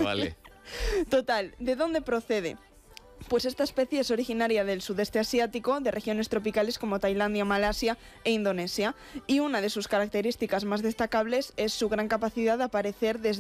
Vale. Total, ¿de dónde procede? Pues esta especie es originaria del sudeste asiático, de regiones tropicales como Tailandia, Malasia e Indonesia, y una de sus características más destacables es su gran capacidad de aparecer desde